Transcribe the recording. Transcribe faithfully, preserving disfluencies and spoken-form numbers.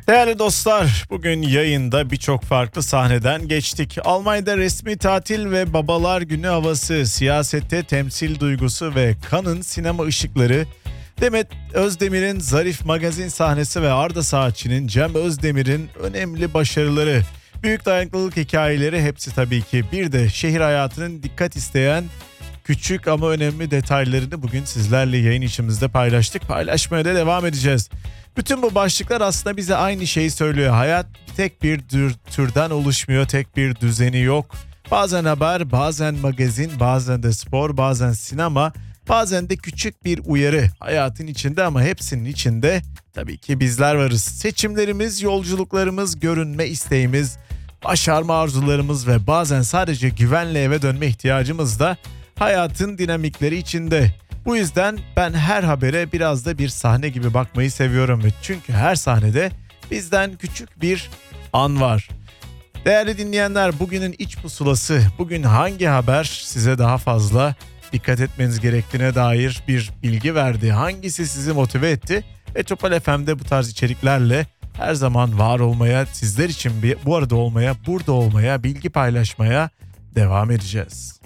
Değerli dostlar, bugün yayında birçok farklı sahneden geçtik. Almanya'da resmi tatil ve babalar günü havası, siyasette temsil duygusu ve Cannes'ın sinema ışıkları, Demet Özdemir'in zarif magazin sahnesi ve Arda Saatçı'nın Cem Özdemir'in önemli başarıları, büyük dayanıklılık hikayeleri, hepsi tabii ki bir de şehir hayatının dikkat isteyen küçük ama önemli detaylarını bugün sizlerle yayın içimizde paylaştık. Paylaşmaya da devam edeceğiz. Bütün bu başlıklar aslında bize aynı şeyi söylüyor. Hayat tek bir tür, türden oluşmuyor, tek bir düzeni yok. Bazen haber, bazen magazin, bazen de spor, bazen sinema, bazen de küçük bir uyarı hayatın içinde, ama hepsinin içinde tabii ki bizler varız. Seçimlerimiz, yolculuklarımız, görünme isteğimiz, başarma arzularımız ve bazen sadece güvenle eve dönme ihtiyacımız da hayatın dinamikleri içinde. Bu yüzden ben her habere biraz da bir sahne gibi bakmayı seviyorum. Çünkü her sahnede bizden küçük bir an var. Değerli dinleyenler, bugünün iç pusulası, bugün hangi haber size daha fazla dikkat etmeniz gerektiğine dair bir bilgi verdi? Hangisi sizi motive etti? Metropol F M'de bu tarz içeriklerle her zaman var olmaya, sizler için bir, bu arada olmaya, burada olmaya, bilgi paylaşmaya devam edeceğiz.